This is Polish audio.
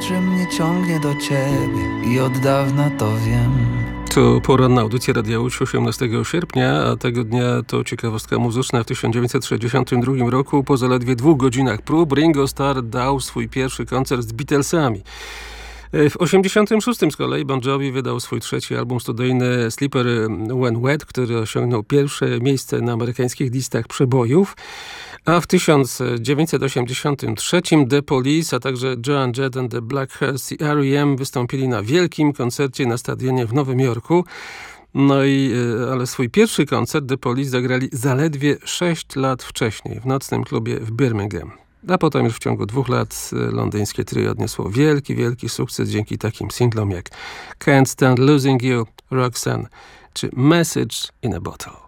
że mnie ciągnie do ciebie i od dawna to wiem. To poranna audycja Radia Łódź 18 sierpnia, a tego dnia to ciekawostka muzyczna. W 1962 roku po zaledwie 2 godzinach prób Ringo Starr dał swój pierwszy koncert z Beatlesami. W 1986 z kolei Bon Jovi wydał swój trzeci album studyjny Sleeper When Wet, który osiągnął pierwsze miejsce na amerykańskich listach przebojów. A w 1983 The Police, a także Joan Jett and the Blackhearts i R.E.M. wystąpili na wielkim koncercie na stadionie w Nowym Jorku. Ale swój pierwszy koncert The Police zagrali zaledwie 6 lat wcześniej w nocnym klubie w Birmingham. A potem już w ciągu 2 lat londyńskie trio odniosło wielki sukces dzięki takim singlom jak Can't Stand Losing You, Roxanne czy Message in a Bottle.